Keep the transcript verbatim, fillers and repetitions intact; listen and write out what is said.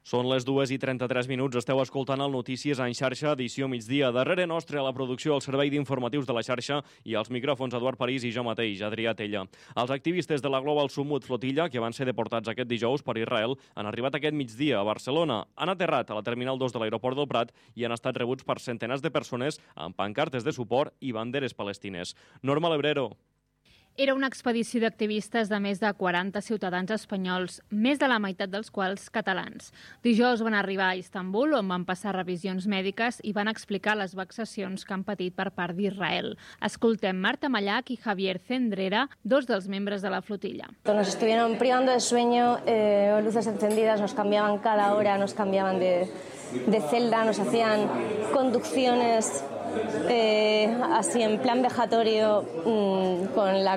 Són les dues i trenta-tres minuts. Esteu escoltant el Notícies en xarxa, edició migdia. Darrere nostre a la producció, el servei d'informatius de la xarxa i als micròfons Eduard París i jo mateix, Adrià Tella. Els activistes de la Global Summit Flotilla, que van ser deportats aquest dijous per Israel, han arribat aquest migdia a Barcelona. Han aterrat a la Terminal dos de l'aeroport del Prat i han estat rebuts per centenars de persones amb pancartes de suport i banderes palestines. Norma Lebrero. Era una expedició d'activistes de més de quaranta ciutadans espanyols, més de la meitat dels quals catalans. Dijous van arribar a Istanbul, on van passar revisions mèdiques i van explicar les vexacions que han patit per part d'Israel. Escoltem Marta Mallac i Javier Cendrera, dos dels membres de la flotilla. Nos estuvieron privando de sueño, eh, luces encendidas, nos cambiaban cada hora, nos cambiaban de, de celda, nos hacían conducciones eh, así en plan vejatorio, mmm, con la